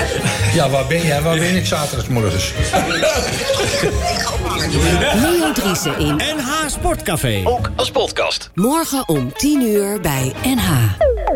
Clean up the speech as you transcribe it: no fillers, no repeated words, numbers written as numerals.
Ja, waar ben jij? Waar ben ik zaterdagmorgens? Leo Driessen in NH Sportcafé. Ook als podcast. morgen om 10:00 bij NH.